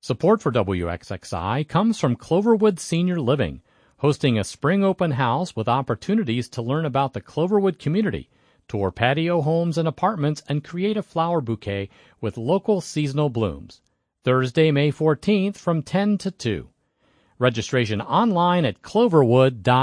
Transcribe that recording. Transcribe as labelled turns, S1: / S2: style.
S1: Support for WXXI comes from Cloverwood Senior Living, hosting a spring open house with opportunities to learn about the Cloverwood community, tour patio homes and apartments, and create a flower bouquet with local seasonal blooms. Thursday, May 14th from 10 to 2. Registration online at cloverwood.org.